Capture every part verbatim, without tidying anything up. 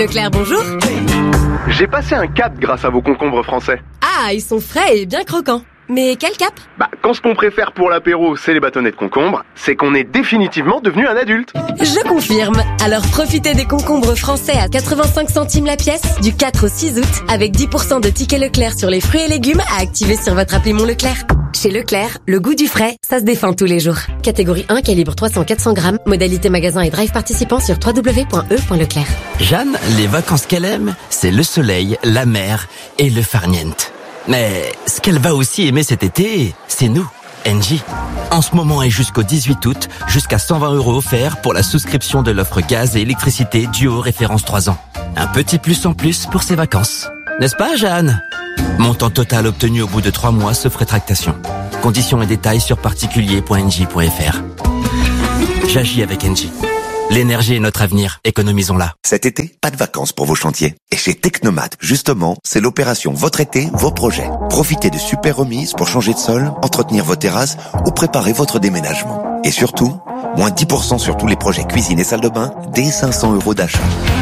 Leclerc, bonjour. J'ai passé un cap grâce à vos concombres français. Ah, ils sont frais et bien croquants. Mais quel cap? Bah, quand ce qu'on préfère pour l'apéro, c'est les bâtonnets de concombre, c'est qu'on est définitivement devenu un adulte. Je confirme. Alors profitez des concombres français à quatre-vingt-cinq centimes la pièce du quatre au six août avec dix pour cent de tickets Leclerc sur les fruits et légumes à activer sur votre appli Mon Leclerc. Chez Leclerc, le goût du frais, ça se défend tous les jours. Catégorie un, calibre trois cents à quatre cents grammes. Modalité magasin et drive participant sur w w w point e point leclerc. Jeanne, les vacances qu'elle aime, c'est le soleil, la mer et le farniente. Mais ce qu'elle va aussi aimer cet été, c'est nous, Engie. En ce moment et jusqu'au dix-huit août, jusqu'à cent vingt euros offerts pour la souscription de l'offre gaz et électricité Duo référence trois ans. Un petit plus en plus pour ses vacances. N'est-ce pas, Jeanne? Montant total obtenu au bout de trois mois sauf rétractation. Conditions et détails sur particulier point engie point f r. J'agis avec Engie. L'énergie est notre avenir, économisons-la. Cet été, pas de vacances pour vos chantiers. Et chez Technomat, justement, c'est l'opération Votre été, vos projets. Profitez de super remises pour changer de sol, entretenir vos terrasses ou préparer votre déménagement. Et surtout, moins dix pour cent sur tous les projets cuisine et salle de bain, dès cinq cents euros d'achat.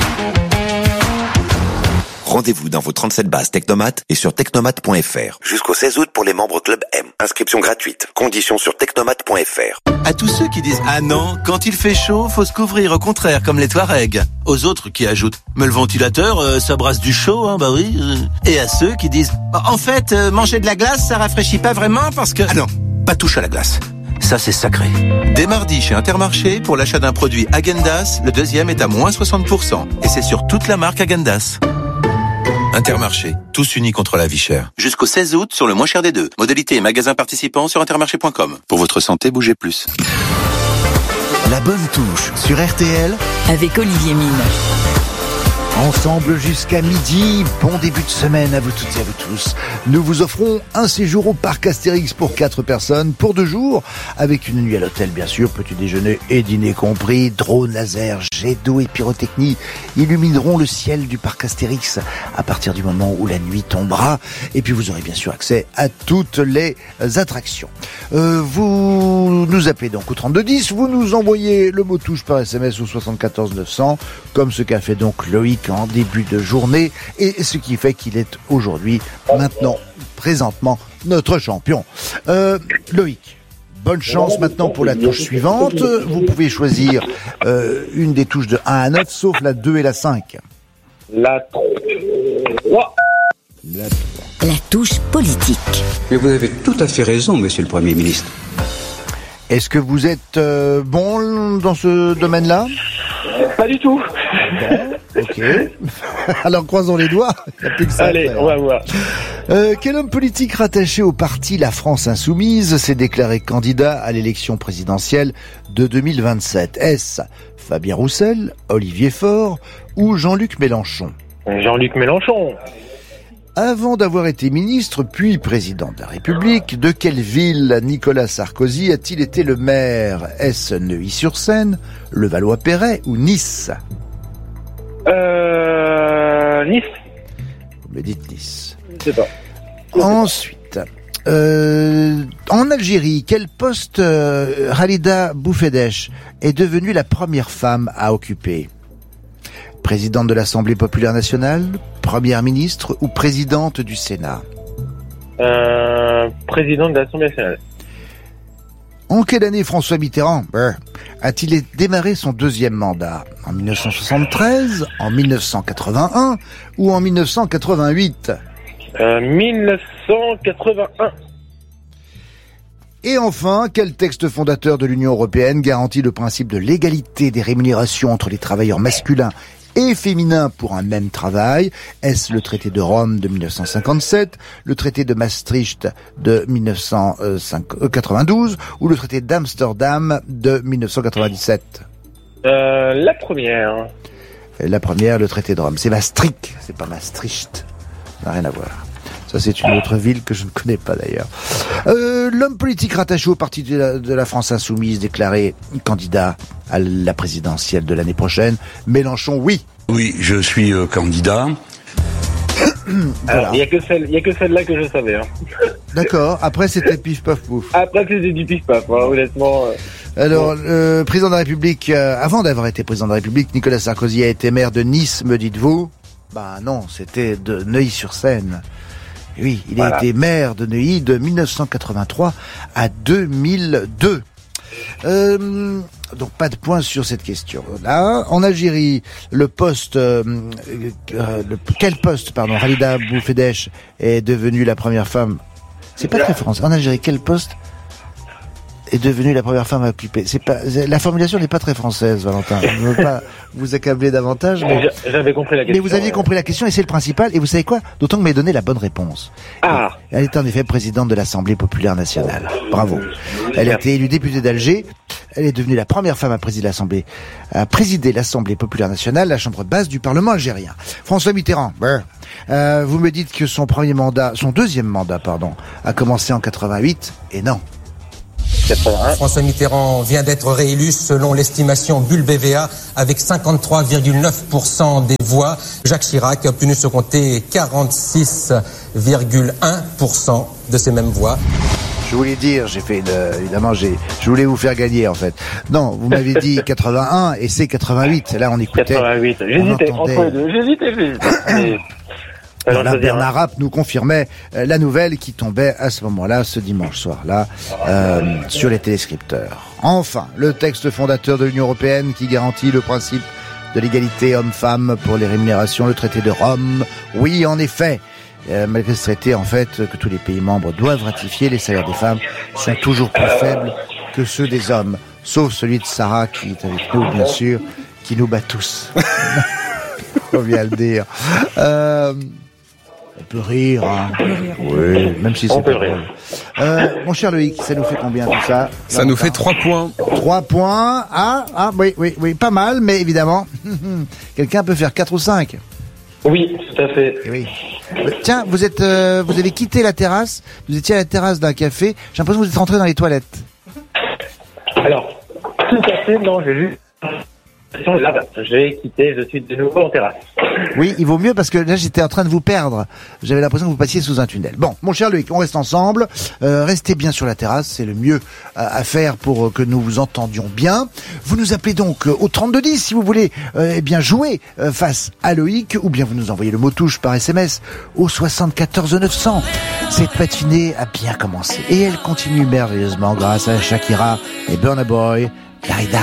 Rendez-vous dans vos trente-sept bases Technomat et sur technomat point f r. Jusqu'au seize août pour les membres Club M. Inscription gratuite. Conditions sur technomat point f r. À tous ceux qui disent « Ah non, quand il fait chaud, faut se couvrir, au contraire, comme les Touaregs ». Aux autres qui ajoutent « Mais le ventilateur, euh, ça brasse du chaud, hein, bah oui. » Et à ceux qui disent « En fait, euh, manger de la glace, ça rafraîchit pas vraiment parce que… » Ah non, pas touche à la glace. Ça, c'est sacré. Dès mardi, chez Intermarché, pour l'achat d'un produit Häagen-Dazs, le deuxième est à moins soixante pour cent. Et c'est sur toute la marque Häagen-Dazs. Intermarché, tous unis contre la vie chère. Jusqu'au seize août sur le moins cher des deux. Modalité et magasin participants sur intermarché point com. Pour votre santé, bougez plus. La bonne touche sur R T L avec Olivier Mine. Ensemble jusqu'à midi, bon début de semaine à vous toutes et à vous tous. Nous vous offrons un séjour au parc Astérix pour quatre personnes, pour deux jours, avec une nuit à l'hôtel bien sûr, petit déjeuner et dîner compris, drone, laser, jet d'eau et pyrotechnie illumineront le ciel du parc Astérix à partir du moment où la nuit tombera. Et puis vous aurez bien sûr accès à toutes les attractions. Euh, vous nous appelez donc au trente-deux dix, vous nous envoyez le mot touche par S M S au soixante-quatorze neuf cents, comme ce qu'a fait donc Loïc en début de journée, et ce qui fait qu'il est aujourd'hui, maintenant, présentement, notre champion. Euh, Loïc, bonne chance maintenant pour la touche suivante. Vous pouvez choisir euh, une des touches de un à neuf, sauf la deux et la cinq. La trois. La trois. La touche politique. Mais vous avez tout à fait raison, monsieur le Premier ministre. Est-ce que vous êtes euh, bon dans ce domaine-là? Pas du tout. Bon, ok. Alors croisons les doigts. Il n'y a plus que ça. Allez, on va voir. Euh, quel homme politique rattaché au parti La France Insoumise s'est déclaré candidat à l'élection présidentielle de deux mille vingt-sept? Est-ce Fabien Roussel, Olivier Faure ou Jean-Luc Mélenchon? Jean-Luc Mélenchon. Avant d'avoir été ministre puis président de la République, de quelle ville Nicolas Sarkozy a-t-il été le maire? Est-ce Neuilly-sur-Seine, Levallois-Perret ou Nice? Euh... Nice. Vous me dites Nice. Je sais pas. Ensuite, euh, en Algérie, quel poste euh, Khalida Boufedesh est devenue la première femme à occuper? Présidente de l'Assemblée populaire nationale, première ministre ou présidente du Sénat? Euh, président de l'Assemblée nationale. En quelle année François Mitterrand euh, a-t-il démarré son deuxième mandat? En mille neuf cent soixante-treize, en mille neuf cent quatre-vingt-un ou en mille neuf cent quatre-vingt-huit? Euh, mille neuf cent quatre-vingt-un. Et enfin, quel texte fondateur de l'Union européenne garantit le principe de l'égalité des rémunérations entre les travailleurs masculins et féminins pour un même travail? Est-ce le traité de Rome de mille neuf cent cinquante-sept, le traité de Maastricht de mille neuf cent quatre-vingt-douze ou le traité d'Amsterdam de mille neuf cent quatre-vingt-dix-sept? Euh, la première. La première, le traité de Rome. C'est Maastricht, c'est pas Maastricht. Ça n'a rien à voir. Ça, c'est une autre ville que je ne connais pas d'ailleurs. Euh, l'homme politique rattaché au parti de la, de la France Insoumise déclaré candidat à la présidentielle de l'année prochaine. Mélenchon, oui. Oui, je suis euh, candidat. Alors, il n'y a que celle, il y a que celle-là que je savais. Hein. D'accord. Après, c'était pif paf pouf. Après, c'était du pif paf. Hein, honnêtement. Euh... Alors, le président de la République, euh, avant d'avoir été président de la République, Nicolas Sarkozy a été maire de Nice, me dites-vous? Bah non, c'était de Neuilly-sur-Seine. Oui, il voilà. a été maire de Neuilly de mille neuf cent quatre-vingt-trois à deux mille deux. Euh, donc pas de point sur cette question. Là, en Algérie, le poste, euh, euh, le, quel poste, pardon, Khalida Boufedesh est devenue la première femme. C'est pas très français. En Algérie, quel poste est devenue la première femme à occuper? C'est pas, la formulation n'est pas très française, Valentin. Je ne veux pas vous accabler davantage, mais j'avais compris la question. Mais vous aviez compris la question et c'est le principal. Et vous savez quoi? D'autant que vous m'avez donné la bonne réponse. Ah. Elle est en effet présidente de l'Assemblée populaire nationale. Bravo. Elle a été élue députée d'Alger. Elle est devenue la première femme à présider l'Assemblée, à présider l'Assemblée populaire nationale, la chambre basse du Parlement algérien. François Mitterrand. Euh, vous me dites que son premier mandat, son deuxième mandat, pardon, a commencé en quatre-vingt-huit. Et non. François Mitterrand vient d'être réélu selon l'estimation Bulle B V A avec cinquante-trois virgule neuf pour cent des voix. Jacques Chirac a obtenu ce compté quarante-six virgule un pour cent de ces mêmes voix. Je voulais dire, j'ai fait une, évidemment, j'ai, je voulais vous faire gagner en fait. Non, vous m'avez dit quatre-vingt-un et c'est quatre-vingt-huit. Là, on écoutait. quatre-vingt-huit. J'hésitais entre les deux. J'hésitais, j'hésitais. Alors là, Bernard Rapp nous confirmait euh, la nouvelle qui tombait à ce moment-là, ce dimanche soir-là, euh, sur les téléscripteurs. Enfin, le texte fondateur de l'Union européenne qui garantit le principe de l'égalité homme-femme pour les rémunérations, le traité de Rome. Oui, en effet, euh, malgré ce traité, en fait, que tous les pays membres doivent ratifier, les salaires des femmes sont toujours plus faibles que ceux des hommes, sauf celui de Sarah qui est avec nous, bien sûr, qui nous bat tous. On vient le dire. Euh... On peut rire, hein. On peut rire. Oui, même si c'est on pas peut rire. Euh, mon cher Loïc, ça nous fait combien tout ça? Ça nous fait trois points. Trois points. Ah, ah, oui, oui, oui, pas mal, mais évidemment, quelqu'un peut faire quatre ou cinq. Oui, tout à fait. Et oui. Tiens, vous êtes, euh, vous avez quitté la terrasse. Vous étiez à la terrasse d'un café. J'ai l'impression que vous êtes rentré dans les toilettes. Alors, tout à fait, non, j'ai juste. Là, j'ai quitté, je suis de nouveau en terrasse. Oui, il vaut mieux parce que là j'étais en train de vous perdre. J'avais l'impression que vous passiez sous un tunnel. Bon, mon cher Loïc, on reste ensemble. Euh, restez bien sur la terrasse, c'est le mieux à, à faire pour euh, que nous vous entendions bien. Vous nous appelez donc euh, au trente-deux dix si vous voulez euh, eh bien jouer euh, face à Loïc, ou bien vous nous envoyez le mot touche par S M S au soixante-quatorze neuf cents. Cette matinée a bien commencé et elle continue merveilleusement grâce à Shakira et Burna Boy, Larida.